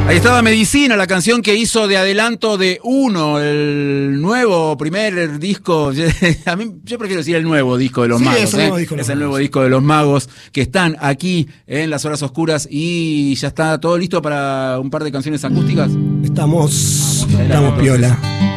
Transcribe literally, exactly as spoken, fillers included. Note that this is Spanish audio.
Ahí estaba Medicina, la canción que hizo de adelanto de Uno, el nuevo primer disco. A mí, yo prefiero decir el nuevo disco de los Sí, Magos. es el ¿eh? nuevo disco de los Es el Magos. nuevo disco de los Magos que están aquí en Las Horas Oscuras y ya está todo listo para un par de canciones acústicas. Estamos, Vamos, estamos piola.